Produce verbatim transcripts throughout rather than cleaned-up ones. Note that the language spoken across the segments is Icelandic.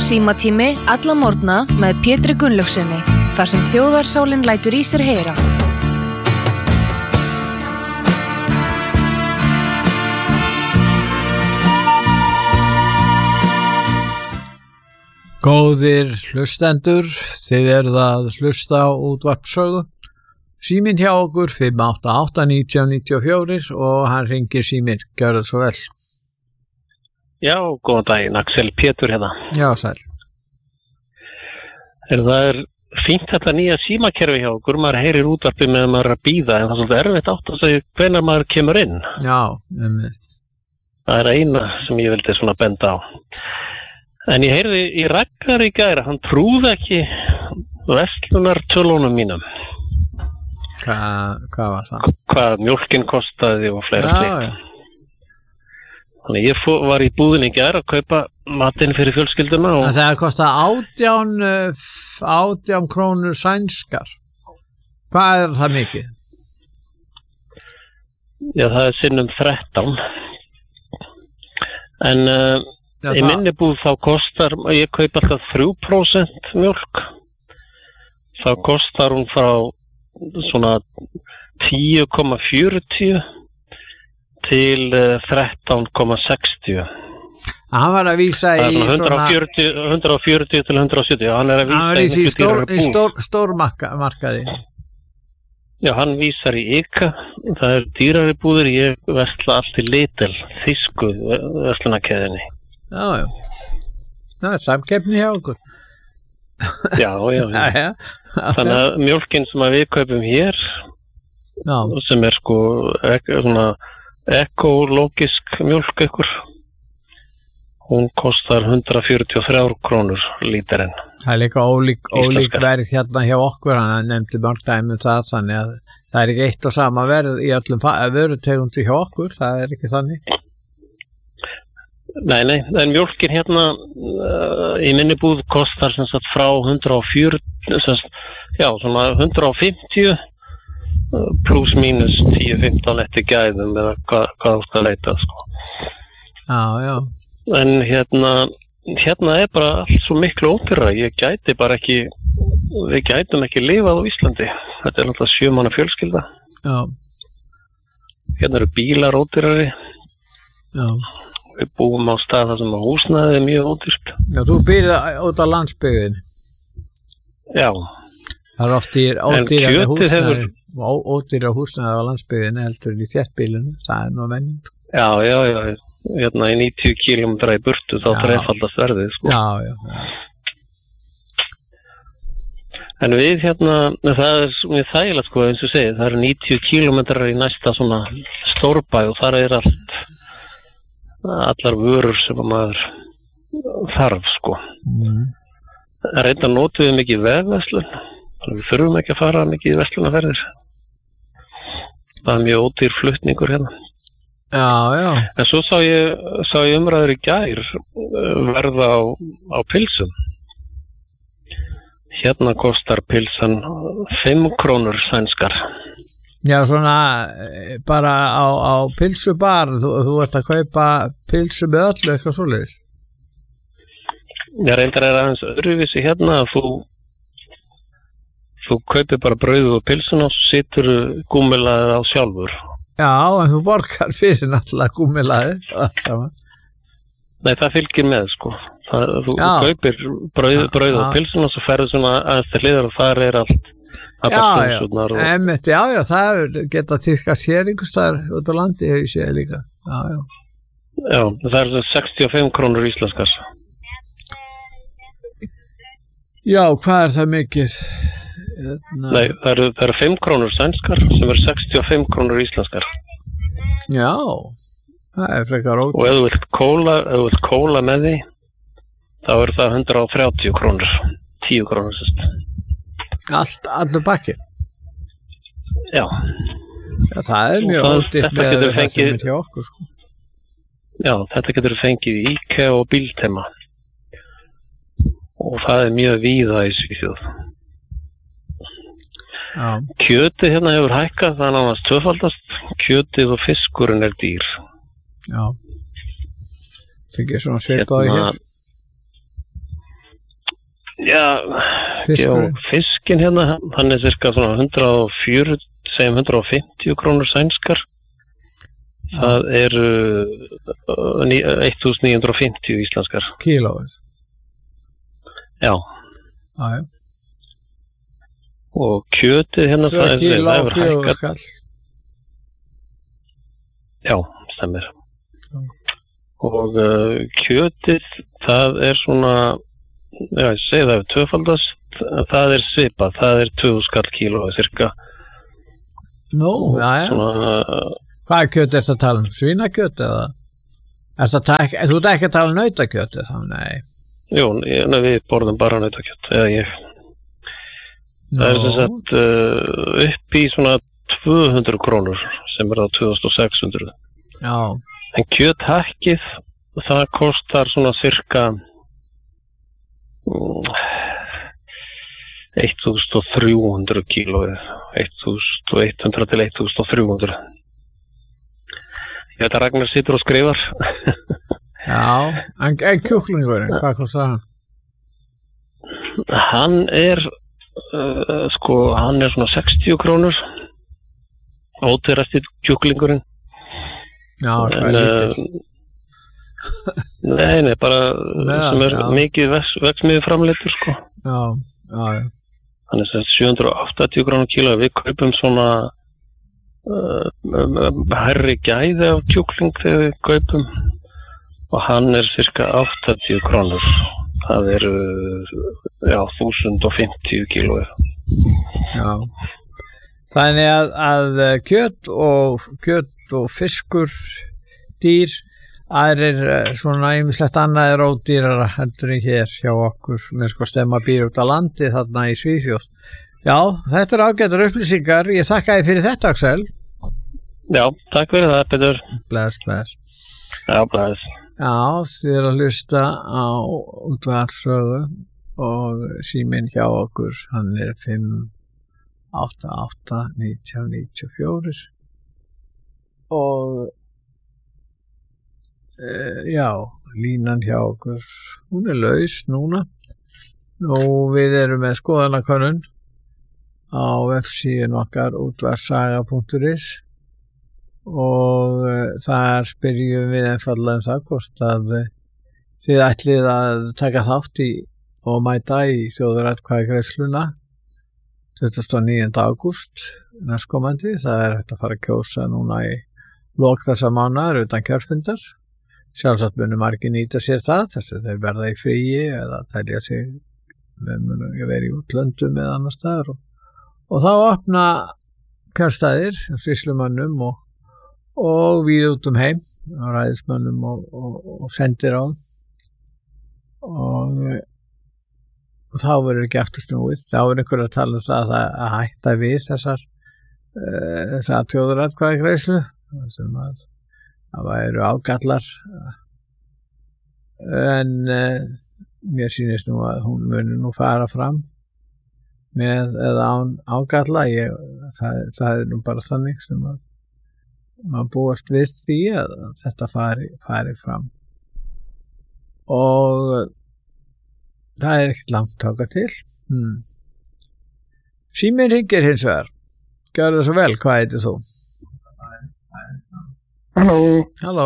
Símatími alla morgna með Pétri Gunnlaugsinni, þar sem þjóðarsálin lætur í sér heyra. Góðir hlustendur, þið eruð að hlusta á útvarpssögu. Síminn hjá okkur fimm átta átta níu níu fjögur og hann ringir síminn, gjörðu svo vel. Já, góðan daginn, Axel Pétur hérna. Já, sæl. Er það er fínt þetta nýja símakerfi hjá okkur, maður heyrir útvarpið meðan maður er að bíða, en það er svolítið erfitt átt að segja hvenær maður kemur inn. Já, einmitt. Það er eina sem ég vildi svona benda á. En ég heyrði í Ragnar í gær, hann trúði ekki verslunartölunum mínum. Hva, hvað var það? Hvað mjólkin kostaði og fleira Já, slíkt. já. Þannig ég fó, var í búðin í gær að kaupa matinn fyrir fjölskylduna og Það kostar átján, uh, átján krónur sænskar. Hvað er það mikið? já, það er sinnum þrettán. En uh, Já, í það- minni búð þá kostar, ég kaupa alltaf þrjú prósent mjólk. Þá kostar hún frá svona tíu komma fjörutíu til uh, þrettán komma sextíu. Hann var að vísa Það er í svona svona, hundrað og fjörutíu, hundrað og fjörutíu til hundrað og sjötíu. Hann er að hann var vísa í í miklu stór, dýrari í búð. stór, stór marka, markaði. Já, hann vísar í ICA. Það er dýrari búðir, ég versla allt í Lidl, þýsku verslunarkeðinni. Já, já. Það er samkeppni hjá okkur. Já, já, já. Já, já. Þannig að mjólkin sem að við kaupum hér, Já, sem er sko ek, svona ekologisk mjólk ykkur, hún kostar hundrað fjörutíu og þrjár krónur líterinn. það er líka ólík, ólík Íslenskar. verð hérna hjá okkur, hann nefndi mörg dæmi um það, þannig að það er ekki eitt og sama verð í öllum vörutegundi hjá okkur, það er ekki þannig. Nei, nei, en mjólkin hérna uh, í minni búð kostar sem sagt frá hundrað og fjörutíu, sem sagt, já, svona hundrað og fimmtíu uh, pluss mínus tíu til fimmtán eftir gæðum eða hvað, hvað þú skal leita, sko. Já, já. En hérna, hérna er bara allt svo miklu ódýrara. Ég gæti bara ekki, við gætum ekki lifað á Íslandi. Þetta er náttúrulega sjö manna fjölskylda. Já, Hérna eru bílar ódýrari. já. Við búum á stað þar sem að húsnæði er mjög ódýrt. Já, þú býrð út á landsbyggðinni. Já, Það er oft dýr, En ódýra kjötið húsnæði, hefur- ó- ódýra húsnæði á landsbyggðinni heldur en í þéttbýlinu, það er nú menning. já, já, já. Hérna í níutíu kílómetra í burtu þá Já. þrefaldast verðið, sko. Já, já, já. En við hérna, það er mjög þægilegt, sko, eins og segið, það eru níutíu kílómetrar í næsta svona stórbæ og þar er allt, allar vörur sem að maður þarf, sko. Mm. Reynda notum við mikið vefverslun, þannig við þurfum ekki að fara mikið í verslunarferðir. Það er mjög ódýr flutningur hérna. Já, já. En svo sá ég, sá ég umræður í gær uh, verða á, á pilsum. Hérna kostar pilsan fimm krónur sænskar. Já, svona eh, bara á, á pilsubar, þú, þú ert að kaupa pilsu með öllu eitthvað svoleiðis. Ég reyndar er aðeins öðruvísi hérna að þú þú kaupir bara brauð og pilsun og svo situr gúmmilaðið á sjálfur. Já, en þú borgar fyrir náttúrulega gúmmilaði og allt saman. Nei, það fylgir með, sko. Það, þú Já. kaupir brauð, brauð og Já. pilsun og svo ferðu svona aðeins til hliðar og þar er allt allar Já, já, sósurnar og einmitt, já, já, það er- geta týrkast hér einhvers staðar út á landi hef ég séð líka. Já, já. já, það er sextíu og fimm krónur íslenskar. Já, hvað er það mikið? Hérna, Nei, það eru, það eru fimm krónur sænskar sem eru sextíu og fimm krónur íslenskar. Já, það er frekar Og ótrúlega. ef þú vilt kóla, ef þú vilt kóla með því, þá eru það hundrað og þrjátíu krónur, tíu krónur sérst. Allt, allur bakki. Já, Já, það er Og mjög það- ódýrt þetta með getur það sem fengið- er hjá okkur, sko. já, þetta getur fengið í IKEA og Biltema. Og það er mjög víða í Svíþjóð. Já, Kjötið hérna hefur hækkað, það er nánast tvöfaldast. Kjötið og fiskurinn er dýr. já. Það er ekki svona svipaði hér. Já, Fiskurinn? já, fiskin hérna, hann er cirka svona hundrað og fjörutíu, segjum hundrað og fimmtíu krónur sænskar. Það eru þúsund níu hundruð og fimmtíu íslenskar. Kílóið? Já. Já, já. Og kjötið hérna, Tvö kíló og fjögur skall. Já, stemmir. Já. Og uh, kjötið, það er svona, já, ég segi það er tvöfaldast, það er svipað, það er tvö skall kílóið cirka. Nú, já, já. Svona, uh, Hvað kjöt er þetta að tala um? Svínakjöt eða? Er þetta ekki, þú ert ekki að tala um nautakjöt eða? Nei. Jú, ég, við borðum bara nautakjöt, eða ég. No. Það er sem sagt uh, upp í svona tvö hundruð krónur sem er á tvö þúsund sex hundruð. Já. En kjöthakkið, það kostar svona cirka um, þúsund þrjú hundruð kílóið, þúsund hundrað til þúsund þrjú hundruð. Ég veit að Ragnar situr og skrifar. Já, en, en kjúklingurinn, hvað kostar hann? Hann er, uh, sko, hann er svona sextíu krónur, ódýrasti kjúklingurinn. Já, hvað er lítill? Nei, nei, bara Nei, sem er já. mikið verksmiði framleiddur, sko. Já, já, já. Hann er sem sagt sjö hundruð og áttatíu krónur kíló. Við kaupum svona uh, hærri gæði af kjúkling þegar við kaupum og hann er cirka áttatíu krónur. Það eru, já, þúsund fimmtíu kíló. Já. Þannig að, að kjöt og kjöt og fiskur, dýr, aðrir svona ýmislegt annað er ódýrara heldur en hér hjá okkur, með sko stemma býr út á landi þarna í Svíþjóð. Já, þetta er ágætar upplýsingar. Ég þakka þér fyrir þetta, Axel. Já, takk fyrir það, Petur. Bless, bless. Já, bless. Já, þið er að hlusta á útvarpssögu og síminn hjá okkur, hann er fimm átta átta nítján níutíu og fjögur og e, já, línan hjá okkur, hún er laus núna. Nú við erum með skoðanakönnun á vefsíðun okkar útvarpssaga punktur is og e, þar spyrjum við einfallega um það hvort að e, þið ætlið að taka þátt í og mæta í þjóðaratkvæðagreiðsluna tuttugasta og níunda ágúst næstkomandi. Það er hægt að fara að kjósa núna í lok þessa mánaðar utan kjörfundar. Sjálfsagt munu margir nýta sér það þess að þeir verða í fríi eða telja sig með verið í útlöndum eða annar staðar og, og þá opna kjörstaðir sýslumönnum og, og við út um heim og ræðismönnum og, og, og sendir á og og þá verður ekki aftur snúið. Þá er einhver að tala um það að, að hætta við þessar uh, þessar þjóðaratkvæðagreiðslu sem að það væru ágallar en uh, mér sýnist nú að hún muni nú fara fram með eða án ágalla. Ég, það, það er nú bara þannig sem að maður búast við því að þetta fari, fari fram og það er ekkert langt taka til. Hmm. Síminn hringir hins vegar. Gjörðu það svo vel, hvað heitir þú? Halló. Halló.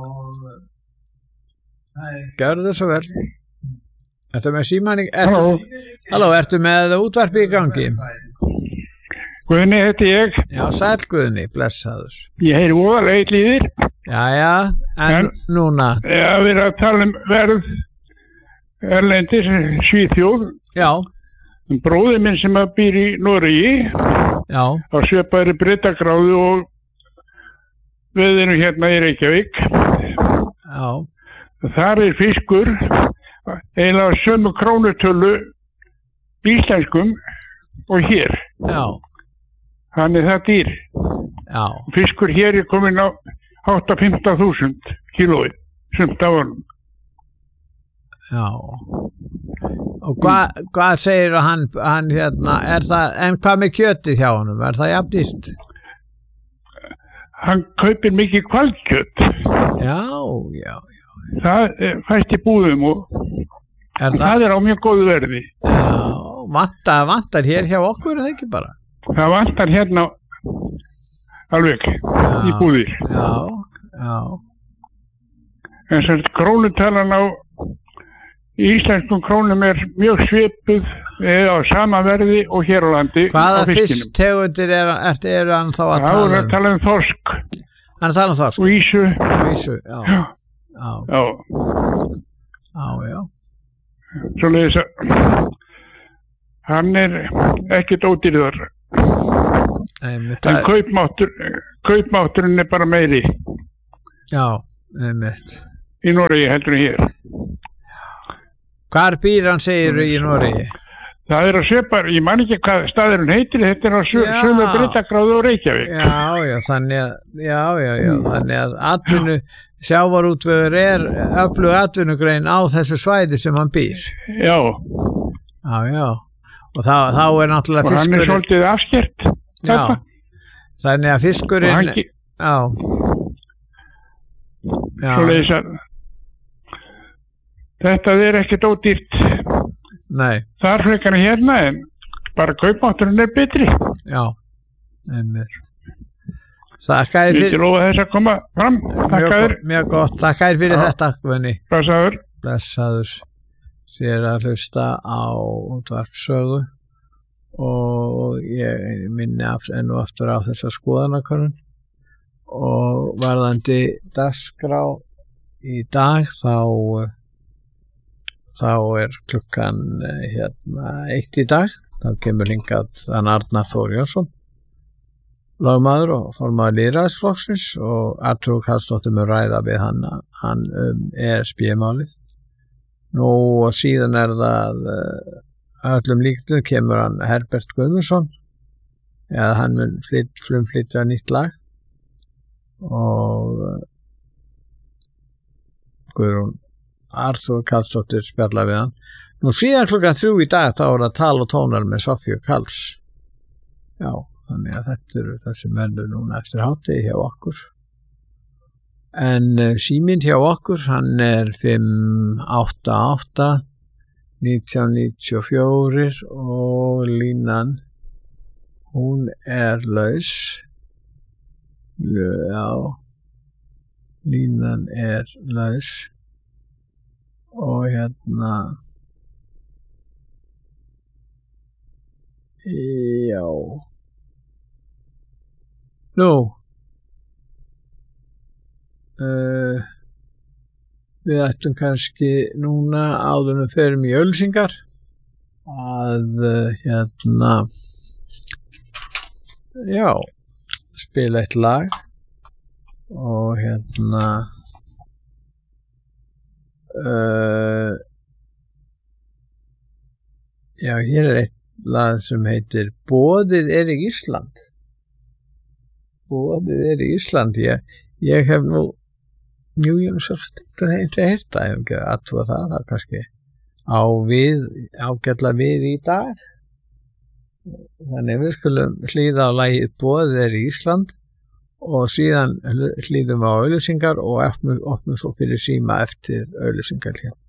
Gjörðu það svo vel. Ertu með símann? Halló. Halló, ertu með útvarpi í gangi? Guðni heiti ég. Já, sæll Guðni, blessaður. Ég heyri voðalega illa í þér. Jæja, en, en núna? Já, við erum að tala um verð erlendis, Svíþjóð. Já. Bróðir minn sem að býr í Noregi. Já. Á svipaðri breiddargráðu og við erum hérna í Reykjavík. Já. Þar er fiskur eiginlega sömu krónutölu íslenskum og hér. Já. Þannig það dýr. Já. Fiskur hér er komin á átta til fimmtán þúsund kílóið, sumt af honum. Já. Og hvað hva segir hann, hann hérna, er það, en hvað með kjötið hjá honum, er það jafn dýrt? Hann kaupir mikið hvalkjöt. Já, já, já. Það fæst í búðum og Er það? Það er á mjög góðu verði. Já, vantar, vantar hér hjá okkur er það ekki bara? Það vantar hérna alveg Já. í búðir. Já, já, En sem krónutalan á í íslenskum krónum er mjög svipuð eða á sama verði og hér á landi hvaða á fiskinum. fisktegundir er, er, er hann þá að Það tala er að um? tala um þorsk Hann er að tala um þorsk? og ísu. Ísu, já, já, Já, já, já, svoleiðis að hann er ekkert ódýrðar. einmitt, En það- kaupmáttur, kaupmátturinn er bara meiri já, einmitt. í Noregi heldur en hér. Hvar býr hann segir í Noregi? Það er að söpa, ég man ekki hvað staðurinn heitir, þetta er á sö, Já. sömu Breiðagráðu og Reykjavík. Já, já, þannig að, já, já, já, þannig að atvinnu, sjávarútvegur er öflug atvinnugrein á þessu svæði sem hann býr. Já, Já, já, og þá, þá er náttúrulega og hann er fiskurinn, svolítið afskert. já, þannig að Og fiskurinn, hann ge- já, já, svoleiðis að þetta er ekkert ódýrt nei, þar frekar en hérna, en bara kaupmátturinn er betri. já, einmitt. Þakka þér Ég fyrir, til lofa þess að koma fram. mjög, Þakka þér, gott- mjög gott, þakka þér fyrir Já. þetta, Guðni. blessaður. Blessaður, þér að hlusta á útvarpssögu og ég minni af- enn og aftur á þessa skoðanakönnun og varðandi dagskrá í dag þá þá er klukkan eh, hérna eitt í dag, þá kemur hingað hann Arnar Þór Jónsson lögmaður og formaður lýðræðisflokksins og Artur Karlsdóttir mun ræða við hann, hann um E S B-málið. Nú og síðan er það uh, öllum líktum kemur hann Herbert Guðmundsson eða hann mun flyt, flumflytja nýtt lag og uh, Guðrún Artur Karlsdóttir spjalla við hann. Nú síðan klukkan þrjú í dag þá er það tal og tónar með Sofíu Karls. Já, þannig að þetta eru það sem verður núna eftir hádegi hjá okkur. En uh, síminn hjá okkur, hann er fimm átta átta nítján níutíu og fjögur og línan, hún er laus. Já, línan er laus. Og hérna, já, nú, uh, við ættum kannski núna áður en við ferum í auglýsingar að uh, hérna, já, spila eitt lag og hérna, Uh, já, hér er eitt lag sem heitir Boðið er í Ísland. Boðið er í Ísland. Ég, ég hef nú mjög ég nú svo stendur heint að hérta, ég hef ekki að aðtúa það, það er kannski á við, ágætla við í dag. Þannig við skulum hlýða á lagið Boðið er í Ísland og síðan hlýðum við á auglýsingar og opnum, opnum svo fyrir síma eftir auglýsingar hér.